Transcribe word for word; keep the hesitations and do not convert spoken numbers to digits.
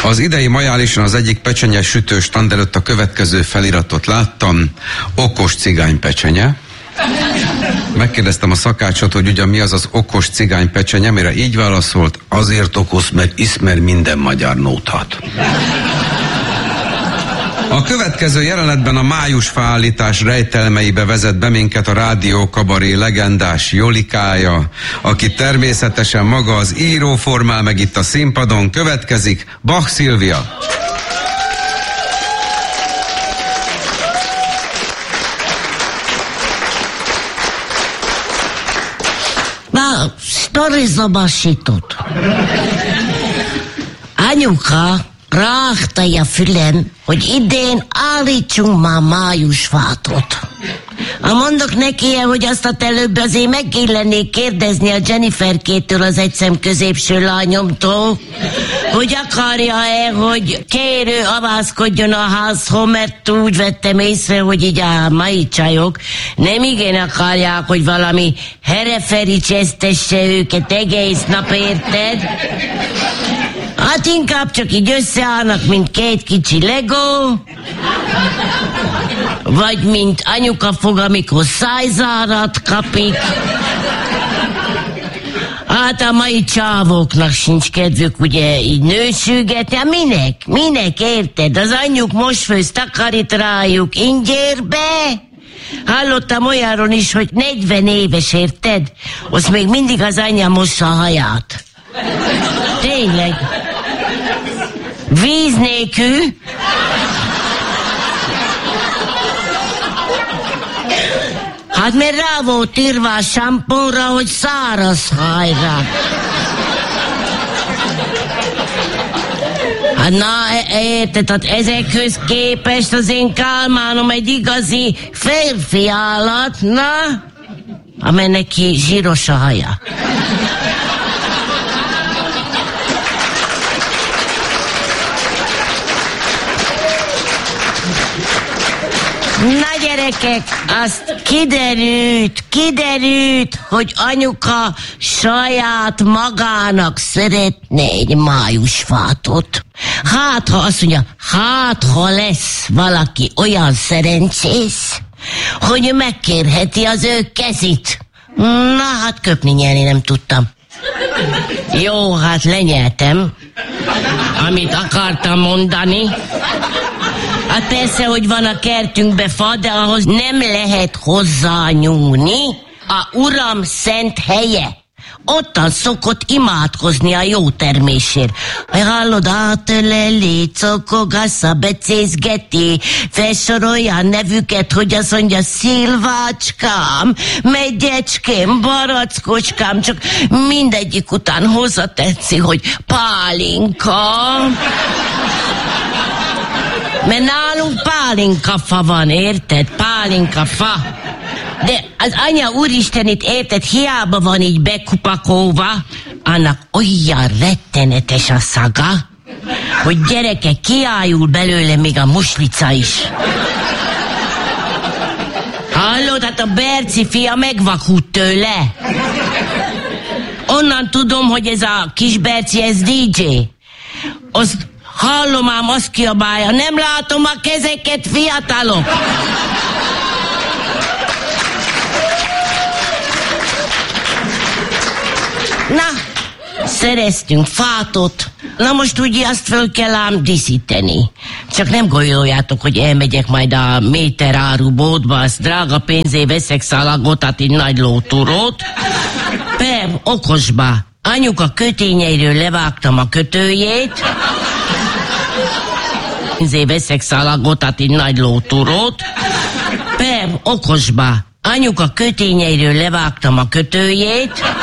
Az idei Majálison az egyik pecsenye sütő stand előtt a következő feliratot láttam. Okos cigány pecsenye. Megkérdeztem a szakácsot, hogy ugyan mi az az okos cigány pecsenye, mire így válaszolt: azért okos, mert ismer minden magyar nótát. A következő jelenetben a májusfaállítás rejtelmeibe vezet be minket a rádió kabaré legendás Jolikája, aki természetesen maga az író formál meg itt a színpadon. Következik Bach Szilvia. Na, sztorizobasított. Anyuka rágta a fülem, hogy idén állítsunk már májusfátot. A mondok neki, hogy azt a előbb azért meg kéne kérdezni a Jenniferkétől, az egyszem középső lányomtól, hogy akarja-e, hogy kérő avászkodjon a házhoz, mert úgy vettem észre, hogy így a mai csajok nem igen akarják, hogy valami hereferi csesztesse őket egész nap, érted? Hát inkább csak így összeállnak, mint két kicsi Lego, vagy mint anyuka fog, amikor szájzárat kapik. Hát a mai csávóknak sincs kedvük ugye így nősülgetni. Hát minek? Minek, érted? Az anyjuk most főz, takarít rájuk ingyérbe. Hallottam olyanról is, hogy negyven éves, érted? Az még mindig az anyja mossa a haját. Tényleg. Víz nélkül. Hát mert rá volt írva a sampónra, hogy száraz hajra. Hát na, érted, hát ezekhez képest az én Kálmánom egy igazi férfi állat, na? Amely neki zsíros a haja. Na gyerekek, azt kiderült, kiderült, hogy anyuka saját magának szeretne egy májusfátot. Hát, ha azt mondja, hát, ha lesz valaki olyan szerencsés, hogy megkérheti az ő kezit. Na, hát köpni nyelni nem tudtam. Jó, hát lenyeltem, amit akartam mondani. Hát persze, hogy van a kertünkbe fa, de ahhoz nem lehet hozzányúlni. A Uram szent helye. Ottan szokott imádkozni a jó termésért. Hallod, átöleli, cokogasza, becézgeti, felsorolja a nevüket, hogy azt mondja, Szilvácskám, Megyecském, Barackocskám, csak mindegyik után hozzatetszi, hogy Pálinka. Mert nálunk pálinkafa van, érted? Pálinkafa. De az anya úristenit, érted, hiába van így bekupakolva, annak olyan rettenetes a szaga, hogy gyerekek, kiájul belőle még a muslica is. Hallod, hát a Berci fia megvakult tőle. Onnan tudom, hogy ez a kis Berci, ez dé dzsé. Azt hallom ám, azt kiabálja, nem látom a kezeket, fiatalok. Na, szereztünk fátot, na most ugye azt föl kell ám díszíteni. Csak nem gondoljátok, hogy elmegyek majd a méter áru boltba, azt drága pénzé veszek szalagot, hát egy nagy lóturót. Per, okosba, anyuka kötényeiről levágtam a kötőjét, pénzé veszek szalagot, hát egy nagy lóturót. Per, okosba, anyuka kötényeiről levágtam a kötőjét,